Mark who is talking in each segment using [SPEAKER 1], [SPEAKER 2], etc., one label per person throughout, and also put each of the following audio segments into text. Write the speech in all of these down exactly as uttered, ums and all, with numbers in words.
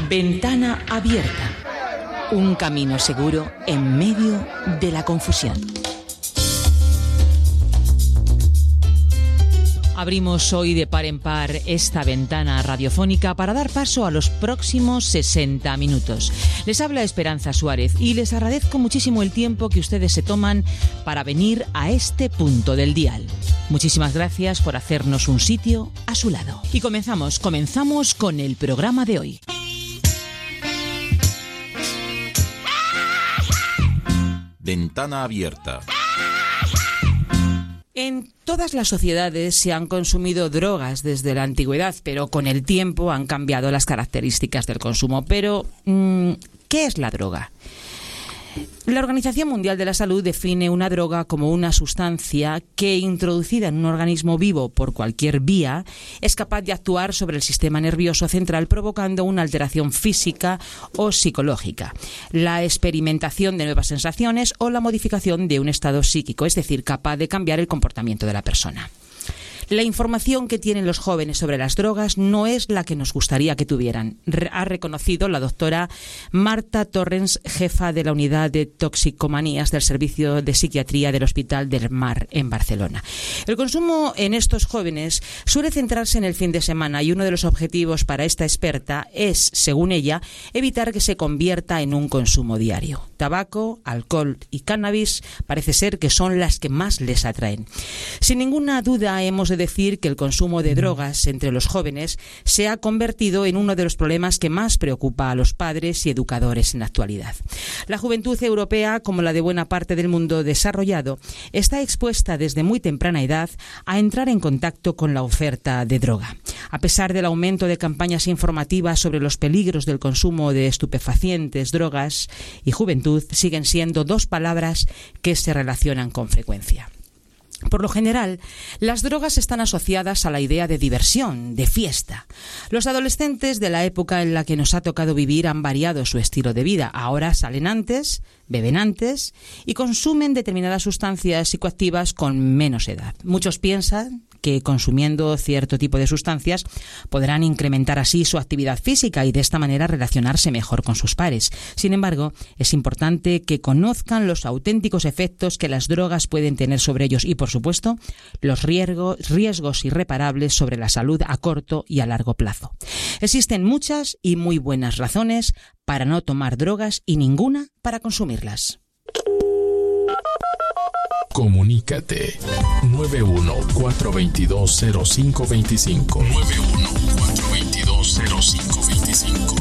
[SPEAKER 1] Ventana abierta. Un camino seguro en medio de la confusión. Abrimos hoy de par en par esta ventana radiofónica para dar paso a los próximos sesenta minutos. Les habla Esperanza Suárez y les agradezco muchísimo el tiempo que ustedes se toman para venir a este punto del dial. Muchísimas gracias por hacernos un sitio a su lado. Y comenzamos, comenzamos con el programa de hoy.
[SPEAKER 2] Ventana abierta.
[SPEAKER 1] En todas las sociedades se han consumido drogas desde la antigüedad, pero con el tiempo han cambiado las características del consumo. Pero, ¿qué es la droga? La Organización Mundial de la Salud define una droga como una sustancia que, introducida en un organismo vivo por cualquier vía, es capaz de actuar sobre el sistema nervioso central provocando una alteración física o psicológica, la experimentación de nuevas sensaciones o la modificación de un estado psíquico, es decir, capaz de cambiar el comportamiento de la persona. La información que tienen los jóvenes sobre las drogas no es la que nos gustaría que tuvieran, ha reconocido la doctora Marta Torrens, jefa de la unidad de toxicomanías del Servicio de Psiquiatría del Hospital del Mar en Barcelona. El consumo en estos jóvenes suele centrarse en el fin de semana y uno de los objetivos para esta experta es, según ella, evitar que se convierta en un consumo diario. Tabaco, alcohol y cannabis parece ser que son las que más les atraen. Sin ninguna duda hemos de decir que el consumo de drogas entre los jóvenes se ha convertido en uno de los problemas que más preocupa a los padres y educadores en la actualidad. La juventud europea, como la de buena parte del mundo desarrollado, está expuesta desde muy temprana edad a entrar en contacto con la oferta de droga. A pesar del aumento de campañas informativas sobre los peligros del consumo de estupefacientes, drogas y juventud, siguen siendo dos palabras que se relacionan con frecuencia. Por lo general, las drogas están asociadas a la idea de diversión, de fiesta. Los adolescentes de la época en la que nos ha tocado vivir han variado su estilo de vida. Ahora salen antes, beben antes y consumen determinadas sustancias psicoactivas con menos edad. Muchos piensan que consumiendo cierto tipo de sustancias podrán incrementar así su actividad física y de esta manera relacionarse mejor con sus pares. Sin embargo, es importante que conozcan los auténticos efectos que las drogas pueden tener sobre ellos y, por supuesto, los riesgos, riesgos irreparables sobre la salud a corto y a largo plazo. Existen muchas y muy buenas razones para no tomar drogas y ninguna para consumirlas.
[SPEAKER 3] Comunícate nueve uno cuatro dos dos cero cinco dos cinco nueve uno cuatro dos dos cero cinco dos cinco.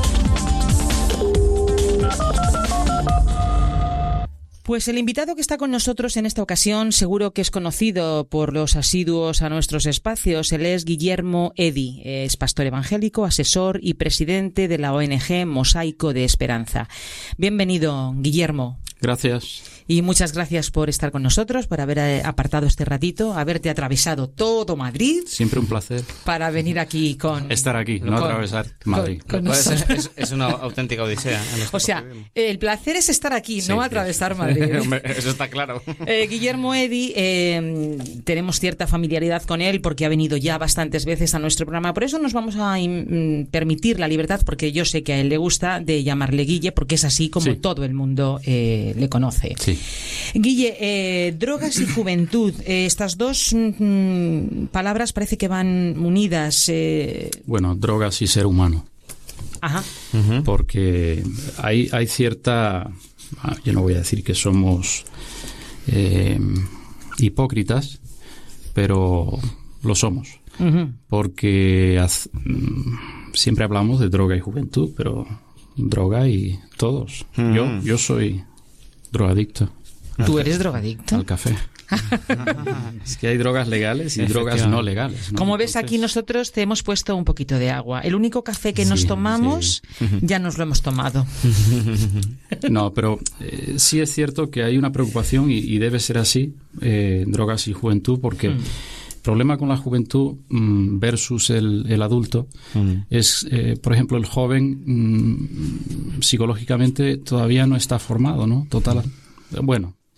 [SPEAKER 1] Pues el invitado que está con nosotros en esta ocasión seguro que es conocido por los asiduos a nuestros espacios. Él es Guillermo Eddy, es pastor evangélico, asesor y presidente de la O N G Mosaico de Esperanza. Bienvenido, Guillermo.
[SPEAKER 4] Gracias.
[SPEAKER 1] Y muchas gracias por estar con nosotros, por haber apartado este ratito, haberte atravesado todo Madrid.
[SPEAKER 4] Siempre un placer.
[SPEAKER 1] Para venir aquí con...
[SPEAKER 4] Estar aquí, no con, atravesar Madrid.
[SPEAKER 5] Con, con pues es, es, es una auténtica odisea.
[SPEAKER 1] O sea, el placer es estar aquí, sí, no atravesar
[SPEAKER 5] sí.
[SPEAKER 1] Madrid.
[SPEAKER 5] Eso está claro.
[SPEAKER 1] Eh, Guillermo Eddy, eh, tenemos cierta familiaridad con él porque ha venido ya bastantes veces a nuestro programa. Por eso nos vamos a in, permitir la libertad, porque yo sé que a él le gusta, de llamarle Guille, porque es así como sí. todo el mundo eh, le conoce.
[SPEAKER 4] Sí.
[SPEAKER 1] Guille, eh, drogas y juventud, eh, estas dos mm, palabras parece que van unidas. Eh...
[SPEAKER 4] Bueno, drogas y ser humano.
[SPEAKER 1] Ajá.
[SPEAKER 4] Uh-huh. Porque hay, hay cierta... Yo no voy a decir que somos eh, hipócritas, pero lo somos. Uh-huh. Porque haz, siempre hablamos de droga y juventud, pero droga y todos. Uh-huh. Yo, yo soy drogadicto.
[SPEAKER 1] ¿Tú eres drogadicto?
[SPEAKER 4] Al café. Es que hay drogas legales y drogas no legales, ¿no?
[SPEAKER 1] Como ves, aquí nosotros te hemos puesto un poquito de agua. El único café que sí, nos tomamos, sí. ya nos lo hemos tomado.
[SPEAKER 4] No, pero eh, sí es cierto que hay una preocupación y, y debe ser así, eh, drogas y juventud, porque mm. el problema con la juventud mm, versus el, el adulto mm. es, eh, por ejemplo, el joven mm, psicológicamente todavía no está formado, ¿no? Total. Bueno.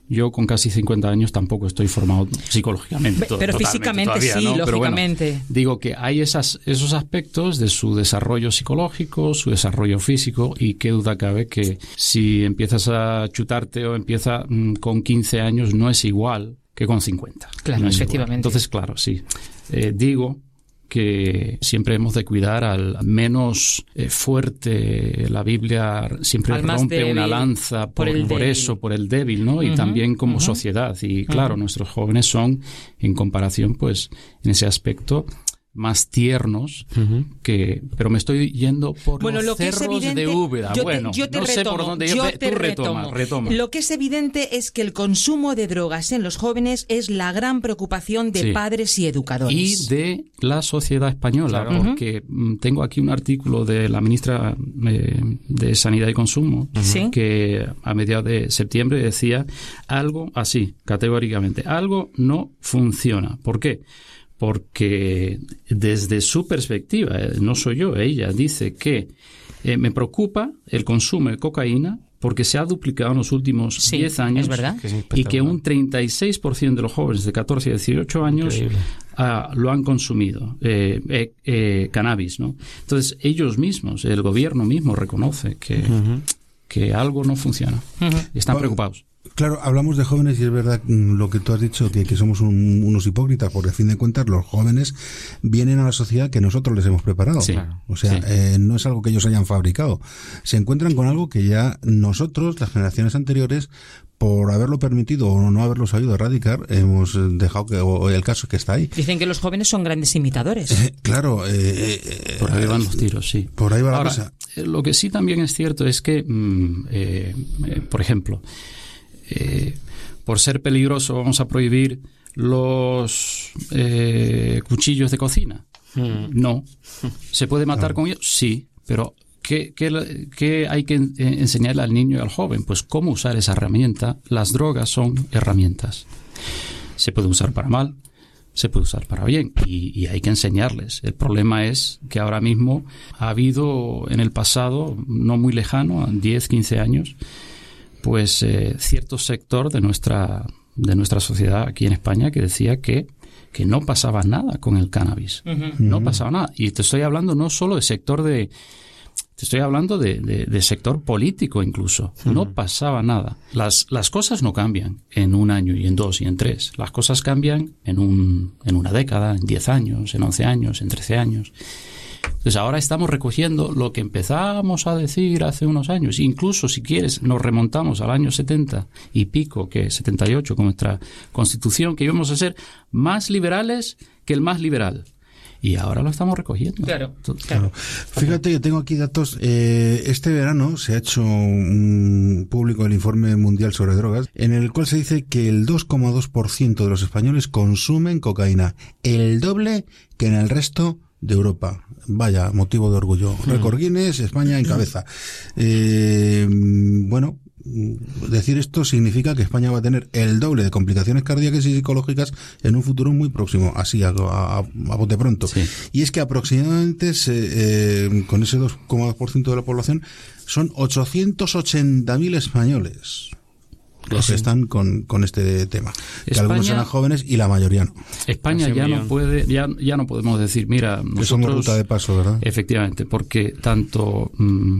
[SPEAKER 4] yo con casi cincuenta años tampoco estoy formado psicológicamente.
[SPEAKER 1] Pero, pero físicamente
[SPEAKER 4] todavía,
[SPEAKER 1] sí,
[SPEAKER 4] ¿no?
[SPEAKER 1] lógicamente.
[SPEAKER 4] Pero bueno, digo que hay esas, esos aspectos de su desarrollo psicológico, su desarrollo físico, y qué duda cabe que si empiezas a chutarte o empieza mmm, con quince años no es igual que con cincuenta.
[SPEAKER 1] Claro,
[SPEAKER 4] no es
[SPEAKER 1] efectivamente.
[SPEAKER 4] Igual. Entonces, claro, sí. Eh, digo que siempre hemos de cuidar al menos eh, fuerte. La Biblia siempre
[SPEAKER 1] al rompe
[SPEAKER 4] débil,
[SPEAKER 1] una
[SPEAKER 4] lanza por, por, por eso, por el débil, ¿no? Y uh-huh, también como uh-huh. sociedad. Y claro, uh-huh. nuestros jóvenes son, en comparación, pues, en ese aspecto, más tiernos uh-huh. que... Pero me estoy yendo por
[SPEAKER 1] bueno,
[SPEAKER 4] los
[SPEAKER 1] lo que
[SPEAKER 4] cerros
[SPEAKER 1] es evidente,
[SPEAKER 4] de Úbeda.
[SPEAKER 1] Yo te,
[SPEAKER 4] bueno,
[SPEAKER 1] yo te
[SPEAKER 4] no
[SPEAKER 1] retomo,
[SPEAKER 4] sé por dónde...
[SPEAKER 1] Yo
[SPEAKER 4] Yo,
[SPEAKER 1] te
[SPEAKER 4] tú
[SPEAKER 1] retomo.
[SPEAKER 4] retoma, retoma.
[SPEAKER 1] Lo que es evidente es que el consumo de drogas en los jóvenes es la gran preocupación de sí. padres y educadores.
[SPEAKER 4] Y de la sociedad española, claro. porque uh-huh. tengo aquí un artículo de la ministra eh, de Sanidad y Consumo uh-huh. que a mediados de septiembre decía algo así, categóricamente. Algo no funciona. ¿Por qué? Porque desde su perspectiva, no soy yo, ella dice que eh, me preocupa el consumo de cocaína porque se ha duplicado en los últimos
[SPEAKER 1] sí,
[SPEAKER 4] diez años
[SPEAKER 1] es verdad.
[SPEAKER 4] Que y que un treinta y seis por ciento de los jóvenes de catorce a dieciocho años ah, lo han consumido, eh, eh, eh, cannabis, ¿no? Entonces ellos mismos, el gobierno mismo reconoce que, uh-huh. que algo no funciona. Uh-huh. Están
[SPEAKER 6] bueno,
[SPEAKER 4] preocupados.
[SPEAKER 6] Claro, hablamos de jóvenes y es verdad lo que tú has dicho, que, que somos un, unos hipócritas, porque a fin de cuentas los jóvenes vienen a la sociedad que nosotros les hemos preparado.
[SPEAKER 4] Sí,
[SPEAKER 6] o sea, sí. eh, no es algo que ellos hayan fabricado. Se encuentran con algo que ya nosotros, las generaciones anteriores, por haberlo permitido o no haberlo sabido erradicar, hemos dejado que, o el caso es que está ahí.
[SPEAKER 1] Dicen que los jóvenes son grandes imitadores.
[SPEAKER 6] Eh, claro. Eh, eh,
[SPEAKER 4] por ahí van los tiros, sí.
[SPEAKER 6] Por ahí va la
[SPEAKER 4] Ahora,
[SPEAKER 6] cosa.
[SPEAKER 4] Lo que sí también es cierto es que, mm, eh, eh, por ejemplo, Eh, por ser peligroso vamos a prohibir los eh, cuchillos de cocina. Mm. No. ¿Se puede matar claro. con ellos? Sí, pero ¿qué, qué, qué hay que enseñarle al niño y al joven? Pues cómo usar esa herramienta. Las drogas son herramientas. Se puede usar para mal, se puede usar para bien y, y hay que enseñarles. El problema es que ahora mismo ha habido en el pasado, no muy lejano, diez, quince años, pues eh, cierto sector de nuestra de nuestra sociedad aquí en España que decía que, que no pasaba nada con el cannabis. Uh-huh. No pasaba nada. Y te estoy hablando no solo de sector de... Te estoy hablando de, de, de sector político incluso. Uh-huh. No pasaba nada. Las, las cosas no cambian en un año y en dos y en tres. Las cosas cambian en, un, en una década, en diez años, en once años, en trece años. Entonces ahora estamos recogiendo lo que empezamos a decir hace unos años. Incluso si quieres nos remontamos al año setenta y pico, que setenta y ocho con nuestra Constitución, que íbamos a ser más liberales que el más liberal. Y ahora lo estamos recogiendo.
[SPEAKER 1] Claro,
[SPEAKER 6] claro. claro. Fíjate, yo tengo aquí datos. Eh, este verano se ha hecho un público el informe mundial sobre drogas, en el cual se dice que el dos coma dos por ciento de los españoles consumen cocaína, el doble que en el resto de Europa. Vaya, motivo de orgullo. Mm. Récord Guinness, España en cabeza. Eh, bueno, decir esto significa que España va a tener el doble de complicaciones cardíacas y psicológicas en un futuro muy próximo, así a, a, a bote pronto. Sí. Y es que aproximadamente se, eh, con ese dos coma dos por ciento de la población son ochocientos ochenta mil españoles los sí. que están con, con este tema. Que España, algunos eran jóvenes y la mayoría no.
[SPEAKER 4] España ya no puede, ya, ya no podemos decir, mira, nosotros,
[SPEAKER 6] que somos ruta de paso, ¿verdad?
[SPEAKER 4] Efectivamente, porque tanto mmm,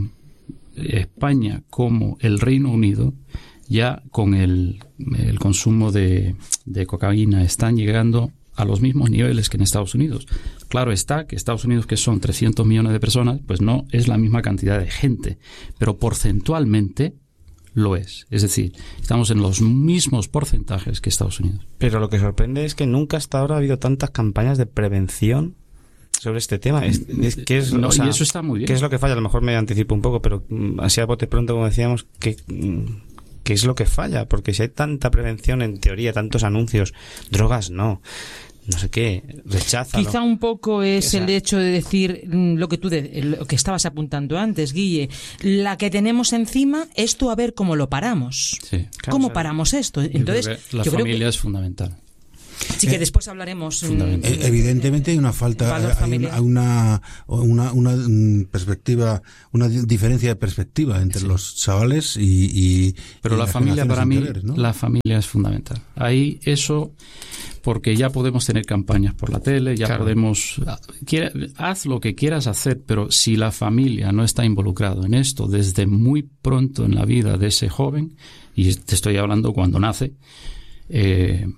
[SPEAKER 4] España como el Reino Unido ya con el, el consumo de, de cocaína están llegando a los mismos niveles que en Estados Unidos. Claro está que Estados Unidos, que son trescientos millones de personas, pues no es la misma cantidad de gente, pero porcentualmente lo es. Es decir, estamos en los mismos porcentajes que Estados Unidos.
[SPEAKER 5] Pero lo que sorprende es que nunca hasta ahora ha habido tantas campañas de prevención sobre este tema. Es, es, ¿qué es,
[SPEAKER 4] no,
[SPEAKER 5] o sea,
[SPEAKER 4] y eso está muy bien.
[SPEAKER 5] ¿Qué es lo que falla? A lo mejor me anticipo un poco, pero así a bote pronto, como decíamos, ¿qué, qué es lo que falla? Porque si hay tanta prevención, en teoría, tantos anuncios, drogas no. No sé qué, rechaza.
[SPEAKER 1] Quizá un poco es Esa. el hecho de decir lo que tú de, lo que estabas apuntando antes, Guille. La que tenemos encima, esto a ver cómo lo paramos.
[SPEAKER 4] Sí,
[SPEAKER 1] claro, ¿Cómo o sea, paramos esto? Entonces,
[SPEAKER 4] yo creo que la yo familia creo que, es fundamental.
[SPEAKER 1] Sí, que después hablaremos.
[SPEAKER 6] Eh, evidentemente hay una falta, hay una, una, una, una perspectiva, una diferencia de perspectiva entre sí. los chavales y, y
[SPEAKER 4] pero
[SPEAKER 6] y
[SPEAKER 4] la familia para mí,
[SPEAKER 6] ¿no?
[SPEAKER 4] La familia es fundamental. Ahí eso, porque ya podemos tener campañas por la tele, ya claro. podemos, quiera, haz lo que quieras hacer, pero si la familia no está involucrado en esto desde muy pronto en la vida de ese joven, y te estoy hablando cuando nace, eh,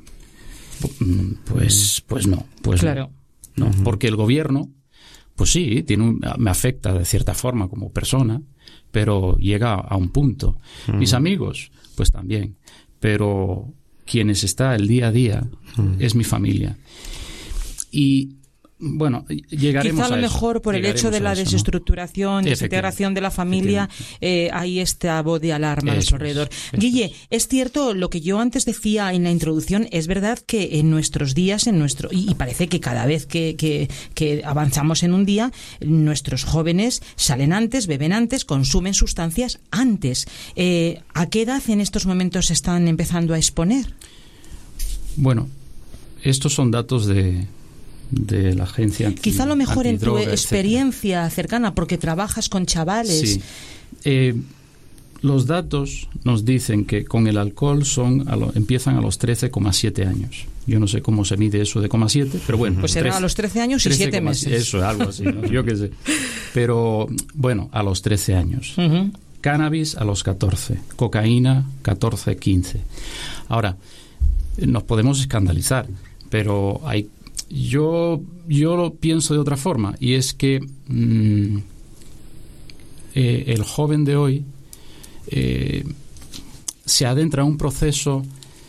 [SPEAKER 4] pues pues no pues
[SPEAKER 1] claro.
[SPEAKER 4] no, no uh-huh. porque el gobierno pues sí tiene un, me afecta de cierta forma como persona, pero llega a un punto. Uh-huh. Mis amigos pues también, pero quienes está el día a día uh-huh. es mi familia. Y bueno, llegaremos a
[SPEAKER 1] Quizá a lo
[SPEAKER 4] eso.
[SPEAKER 1] mejor por el hecho de la eso, desestructuración,
[SPEAKER 4] ¿no?
[SPEAKER 1] desintegración de la familia, eh, hay esta voz de alarma a su alrededor. Es, Guille, es. es cierto lo que yo antes decía en la introducción, es verdad que en nuestros días, en nuestro y, y parece que cada vez que, que, que avanzamos en un día, nuestros jóvenes salen antes, beben antes, consumen sustancias antes. Eh, ¿A qué edad en estos momentos se están empezando a exponer?
[SPEAKER 4] Bueno, estos son datos de... de la agencia anti,
[SPEAKER 1] quizá a lo mejor en tu experiencia
[SPEAKER 4] etcétera.
[SPEAKER 1] cercana, porque trabajas con chavales.
[SPEAKER 4] Sí. Eh, los datos nos dicen que con el alcohol son a lo, empiezan a los trece coma siete años. Yo no sé cómo se mide eso de coma siete, pero bueno.
[SPEAKER 1] Pues será a los trece años y siete meses.
[SPEAKER 4] Eso, algo así, ¿no? Yo qué sé. Pero bueno, a los trece años. Uh-huh. Cannabis a los catorce. Cocaína catorce, quince. Ahora, nos podemos escandalizar, pero hay Yo, yo lo pienso de otra forma, y es que mmm, eh, el joven de hoy eh, se adentra en un proceso,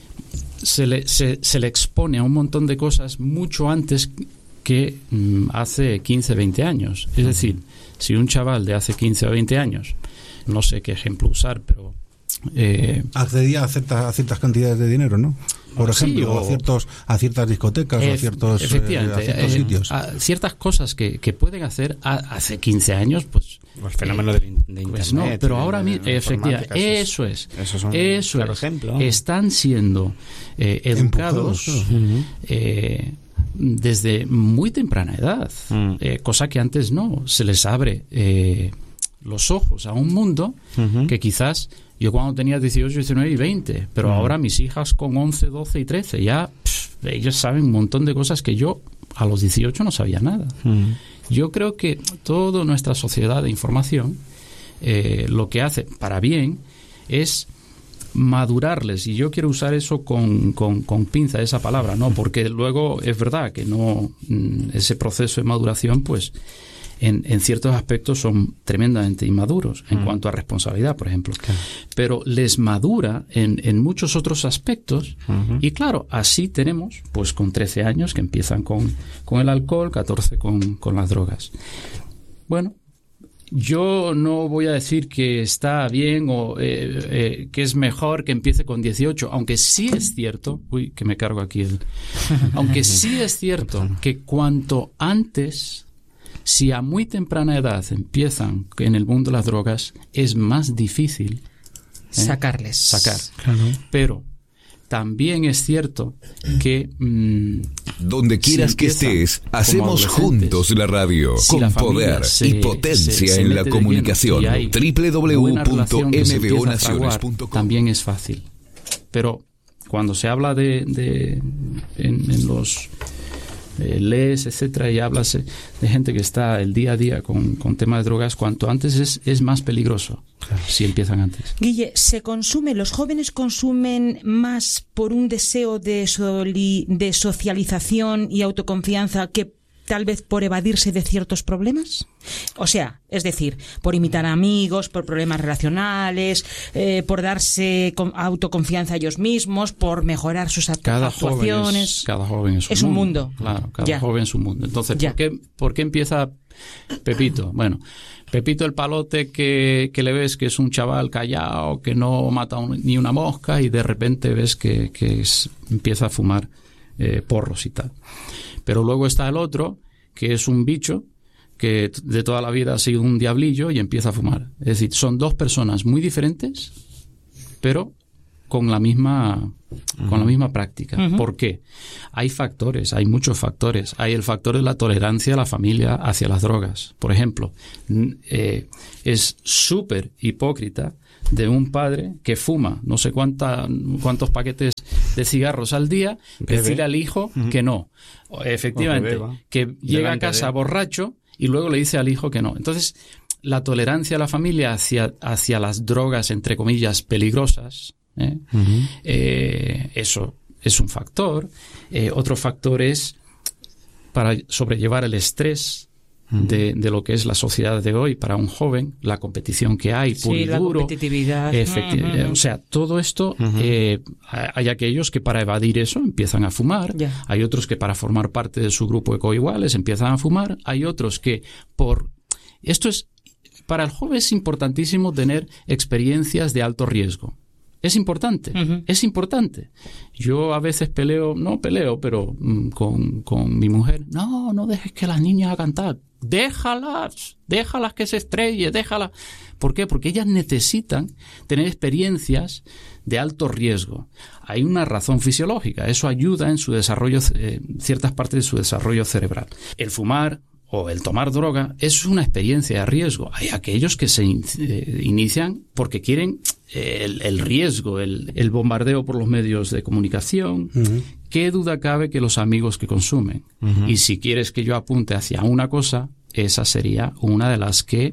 [SPEAKER 4] se le, se, se le expone a un montón de cosas mucho antes que mmm, hace quince, veinte años. Es decir, si un chaval de hace quince o veinte años, no sé qué ejemplo usar, pero... Eh,
[SPEAKER 6] accedía a ciertas, a ciertas cantidades de dinero, ¿no? Por ejemplo, sí, o, a ciertos a ciertas discotecas eh, o a ciertos,
[SPEAKER 4] efectivamente,
[SPEAKER 6] eh, a ciertos
[SPEAKER 4] eh,
[SPEAKER 6] sitios.
[SPEAKER 4] A ciertas cosas que, que pueden hacer a, hace quince años, pues...
[SPEAKER 5] El fenómeno eh, de, de Internet.
[SPEAKER 4] Pues no, pero de, ahora mismo, efectivamente, eso es. Eso, son eso claro es. Ejemplo. Están siendo eh, educados uh-huh. eh, desde muy temprana edad, uh-huh. eh, cosa que antes no. Se les abre eh, los ojos a un mundo uh-huh. que quizás... Yo cuando tenía dieciocho, diecinueve y veinte, pero mm. ahora mis hijas con once, doce y trece, ya pff, ellos saben un montón de cosas que yo a los dieciocho no sabía nada. Mm. Yo creo que toda nuestra sociedad de información eh, lo que hace, para bien, es madurarles, y yo quiero usar eso con, con, con pinza, esa palabra, ¿no? Porque luego es verdad que no ese proceso de maduración, pues... En, en ciertos aspectos son tremendamente inmaduros en mm. cuanto a responsabilidad, por ejemplo. Claro. Pero les madura en, en muchos otros aspectos. Uh-huh. Y claro, así tenemos, pues con trece años que empiezan con, con el alcohol, catorce con, con las drogas. Bueno, yo no voy a decir que está bien o eh, eh, que es mejor que empiece con dieciocho, aunque sí es cierto, uy, que me cargo aquí el... aunque sí es cierto que cuanto antes... Si a muy temprana edad empiezan en el mundo de las drogas, es más difícil ¿eh?
[SPEAKER 1] sacarles.
[SPEAKER 4] Sacar. Claro. Pero también es cierto que... Mmm,
[SPEAKER 7] donde quieras si que estés, hacemos juntos la radio. Si con la poder se, y potencia se, se en la comunicación. doble u doble u doble u punto m b o naciones punto com.
[SPEAKER 4] También es fácil. Pero cuando se habla de... de en, en los... Eh, lees, etcétera, y hablas eh, de gente que está el día a día con, con temas de drogas, cuanto antes es, es más peligroso. Claro. Si empiezan antes.
[SPEAKER 1] Guille, ¿se consume, los jóvenes consumen más por un deseo de, soli, de socialización y autoconfianza que tal vez por evadirse de ciertos problemas? O sea, es decir, por imitar a amigos, por problemas relacionales, eh, por darse autoconfianza a ellos mismos, por mejorar sus act-
[SPEAKER 4] cada
[SPEAKER 1] actuaciones.
[SPEAKER 4] Joven es, cada joven es un,
[SPEAKER 1] es un mundo.
[SPEAKER 4] mundo. Claro, cada
[SPEAKER 1] ya.
[SPEAKER 4] joven es un mundo. Entonces, ¿por qué, ¿por qué empieza Pepito? Bueno, Pepito el palote que, que le ves que es un chaval callado, que no mata un, ni una mosca, y de repente ves que, que es, empieza a fumar eh, porros y tal. Pero luego está el otro, que es un bicho, que de toda la vida ha sido un diablillo y empieza a fumar. Es decir, son dos personas muy diferentes, pero con la misma con la misma práctica. Uh-huh. ¿Por qué? Hay factores, hay muchos factores. Hay el factor de la tolerancia de la familia hacia las drogas. Por ejemplo, eh, es súper hipócrita de un padre que fuma no sé cuánta, cuántos paquetes de cigarros al día, bebe. Decirle al hijo uh-huh. que no. Efectivamente, que llega a casa de... borracho y luego le dice al hijo que no. Entonces, la tolerancia de la familia hacia, hacia las drogas, entre comillas, peligrosas, ¿eh? Uh-huh. Eh, eso es un factor. Eh, otro factor es para sobrellevar el estrés uh-huh. de, de lo que es la sociedad de hoy para un joven, la competición que hay, puro
[SPEAKER 1] sí,
[SPEAKER 4] y
[SPEAKER 1] la
[SPEAKER 4] duro.
[SPEAKER 1] Competitividad.
[SPEAKER 4] Efecti- uh-huh. O sea, todo esto, uh-huh. eh, hay aquellos que para evadir eso empiezan a fumar, yeah. hay otros que para formar parte de su grupo de coiguales empiezan a fumar, hay otros que por... Esto es, para el joven es importantísimo tener experiencias de alto riesgo. Es importante, uh-huh. es importante. Yo a veces peleo, no peleo, pero mm, con, con mi mujer. No, no dejes que las niñas hagan tal. Déjalas, déjalas que se estrelle, déjalas. ¿Por qué? Porque ellas necesitan tener experiencias de alto riesgo. Hay una razón fisiológica. Eso ayuda en su desarrollo, eh, ciertas partes de su desarrollo cerebral. El fumar o el tomar droga es una experiencia de riesgo. Hay aquellos que se in, eh, inician porque quieren eh, el, el riesgo, el, el bombardeo por los medios de comunicación. Uh-huh. ¿Qué duda cabe que los amigos que consumen? Uh-huh. Y si quieres que yo apunte hacia una cosa, esa sería una de las que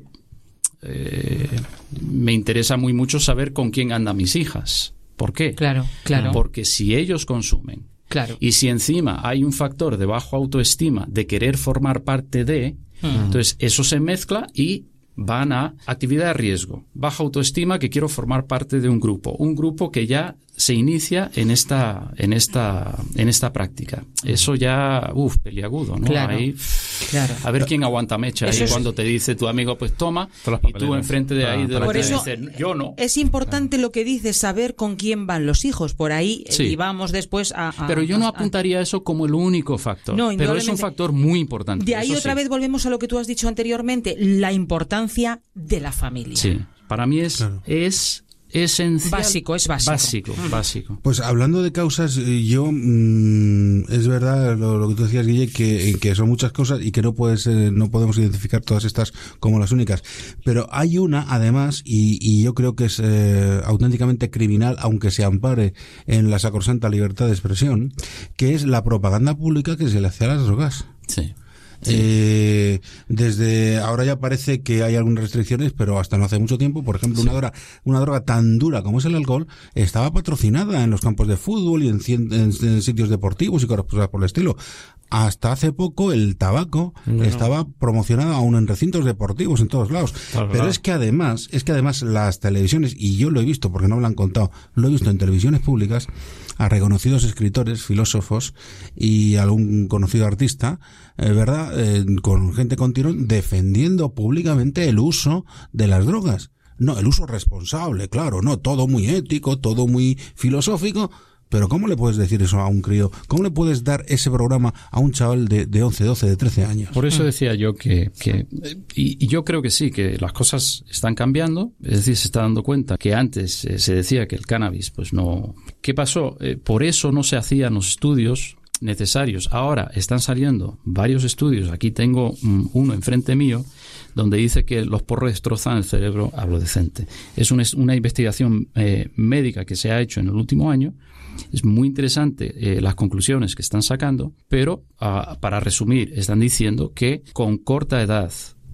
[SPEAKER 4] eh, me interesa muy mucho saber con quién andan mis hijas. ¿Por qué?
[SPEAKER 1] Claro, claro.
[SPEAKER 4] Porque si ellos consumen, claro. y si encima hay un factor de bajo autoestima de querer formar parte de, uh-huh. entonces eso se mezcla y van a actividad de riesgo, baja autoestima que quiero formar parte de un grupo, un grupo que ya se inicia en esta en esta en esta práctica. Eso ya, uff, peliagudo, ¿no?
[SPEAKER 1] Claro,
[SPEAKER 4] ahí,
[SPEAKER 1] claro.
[SPEAKER 4] A ver quién aguanta mecha ahí es... cuando te dice tu amigo, pues toma, y tú enfrente de ahí de
[SPEAKER 1] lo que
[SPEAKER 4] dices, yo no.
[SPEAKER 1] Es importante lo que dices, saber con quién van los hijos, por ahí sí. y vamos después a, a...
[SPEAKER 4] Pero yo no
[SPEAKER 1] a,
[SPEAKER 4] apuntaría eso como el único factor,
[SPEAKER 1] no,
[SPEAKER 4] pero es un factor muy importante.
[SPEAKER 1] De ahí
[SPEAKER 4] eso
[SPEAKER 1] otra
[SPEAKER 4] sí.
[SPEAKER 1] vez volvemos a lo que tú has dicho anteriormente, la importancia de la familia.
[SPEAKER 4] Sí, para mí es... Claro. es esencial.
[SPEAKER 1] Básico, es básico.
[SPEAKER 4] Básico, básico.
[SPEAKER 6] Pues hablando de causas, yo mmm, es verdad lo, lo que tú decías, Guille, que, que son muchas cosas y que no puedes, eh, no podemos identificar todas estas como las únicas. Pero hay una, además, y, y yo creo que es eh, auténticamente criminal, aunque se ampare en la sacrosanta libertad de expresión, que es la propaganda pública que se le hace a las drogas.
[SPEAKER 4] Sí. Sí.
[SPEAKER 6] Eh, desde ahora ya parece que hay algunas restricciones, pero hasta no hace mucho tiempo, por ejemplo, sí. una droga, una droga tan dura como es el alcohol estaba patrocinada en los campos de fútbol y en, en, en sitios deportivos y cosas por el estilo. Hasta hace poco el tabaco no. estaba promocionado aún en recintos deportivos en todos lados. Claro, pero claro. es que además, es que además las televisiones, y yo lo he visto porque no me lo han contado, lo he visto en televisiones públicas, a reconocidos escritores, filósofos y algún conocido artista, eh, ¿verdad? Eh, con gente con tirón defendiendo públicamente el uso de las drogas. No, el uso responsable, claro, no, todo muy ético, todo muy filosófico. Pero ¿cómo le puedes decir eso a un crío? ¿Cómo le puedes dar ese programa a un chaval de, de once, doce, de trece años?
[SPEAKER 4] Por eso decía yo que, que y, y yo creo que sí, que las cosas están cambiando, es decir, se está dando cuenta que antes eh, se decía que el cannabis, pues no... ¿Qué pasó? Eh, por eso no se hacían los estudios necesarios. Ahora están saliendo varios estudios, aquí tengo um, uno enfrente mío, donde dice que los porros destrozan el cerebro adolescente. Es una, una investigación eh, médica que se ha hecho en el último año. Es muy interesante eh, las conclusiones que están sacando, pero uh, para resumir, están diciendo que con corta edad,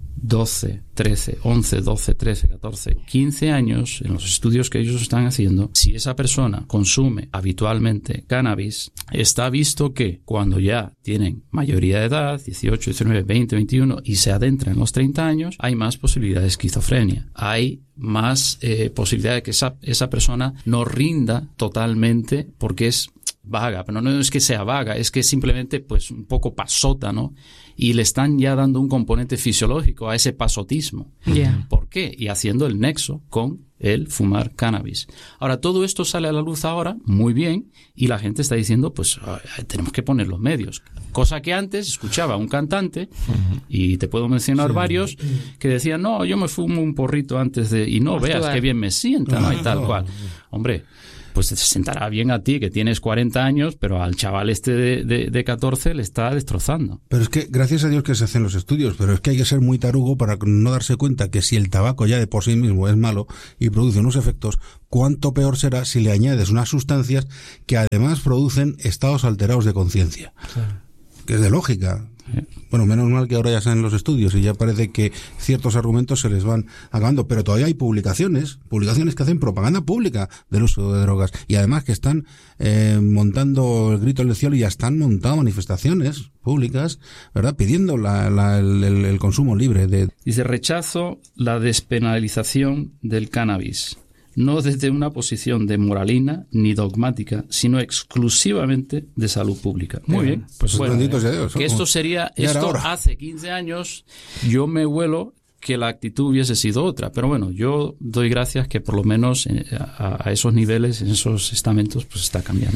[SPEAKER 4] doce, trece, once, doce, trece, catorce, quince años, en los estudios que ellos están haciendo, si esa persona consume habitualmente cannabis, está visto que cuando ya tienen mayoría de edad, dieciocho, diecinueve, veinte, veintiuno, y se adentran en los treinta años, hay más posibilidad de esquizofrenia. Hay más eh, posibilidad de que esa, esa persona no rinda totalmente porque es vaga, pero no es que sea vaga, es que simplemente pues un poco pasota, ¿no? Y le están ya dando un componente fisiológico a ese pasotismo.
[SPEAKER 1] Yeah.
[SPEAKER 4] ¿Por qué? Y haciendo el nexo con el fumar cannabis. Ahora, todo esto sale a la luz ahora, muy bien, y la gente está diciendo, pues tenemos que poner los medios. Cosa que antes escuchaba un cantante, uh-huh. y te puedo mencionar sí. varios, que decían, no, yo me fumo un porrito antes de... Y no veas qué bien me sienta, ¿no? Y tal cual. Hombre... pues te sentará bien a ti, que tienes cuarenta años, pero al chaval este de, de, de catorce le está destrozando.
[SPEAKER 6] Pero es que, gracias a Dios que se hacen los estudios, pero es que hay que ser muy tarugo para no darse cuenta que si el tabaco ya de por sí mismo es malo y produce unos efectos, cuánto peor será si le añades unas sustancias que además producen estados alterados de conciencia. Claro. Que es de lógica. Bueno, menos mal que ahora ya salen los estudios y ya parece que ciertos argumentos se les van acabando, pero todavía hay publicaciones, publicaciones que hacen propaganda pública del uso de drogas y además que están eh, montando el grito del cielo y ya están montando manifestaciones públicas, ¿verdad? Pidiendo la, la, el, el, el consumo libre de...
[SPEAKER 4] Dice, rechazo la despenalización del cannabis. No desde una posición de moralina ni dogmática, sino exclusivamente de salud pública. Muy bien.
[SPEAKER 6] Pues bueno, bendito sea Dios.
[SPEAKER 4] Que esto sería, esto hace quince años, yo me huelo que la actitud hubiese sido otra. Pero bueno, yo doy gracias que por lo menos a, a esos niveles, en esos estamentos, pues está cambiando.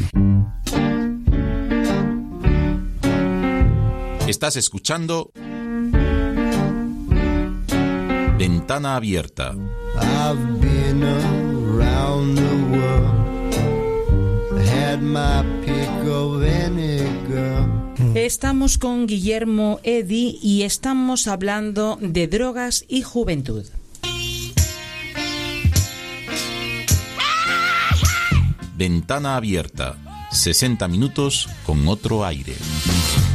[SPEAKER 2] Estás escuchando Ventana Abierta.
[SPEAKER 8] I've been around the world, had my pick of any girl.
[SPEAKER 1] Estamos con Guillermo Eddy y estamos hablando de drogas y juventud.
[SPEAKER 2] Ventana Abierta. sesenta minutos con otro aire.